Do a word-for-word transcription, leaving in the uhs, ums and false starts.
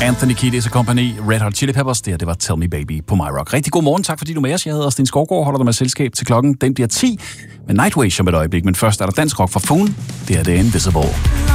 Anthony Kiedis og Company, Red Hot Chili Peppers, det her, det var Tell Me Baby på My Rock. Rigtig god morgen, tak fordi du er med os. Jeg hedder Sten Skovgaard, holder dig med selskab til klokken. Den bliver ti med Nightwish om et øjeblik, men først er der dansk rock fra Foon. Det her, det er Invisible.